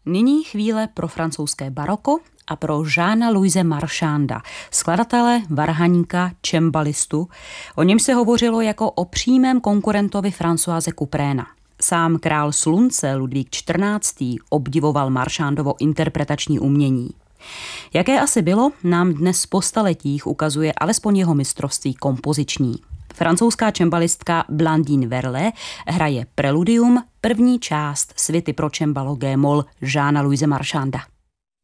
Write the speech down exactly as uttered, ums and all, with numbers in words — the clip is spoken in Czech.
Nyní chvíle pro francouzské baroko a pro Jeana Louise Marchanda, skladatele, varhaníka, čembalistu. O něm se hovořilo jako o přímém konkurentovi Françoise Couperéna. Sám král slunce Ludvík čtrnáctý obdivoval Marchandovo interpretační umění. Jaké asi bylo, nám dnes po staletích ukazuje alespoň jeho mistrovství kompoziční. Francouzská čembalistka Blandine Verlet hraje preludium, první část svity pro čembalo G-moll Jeana Louise Marchanda.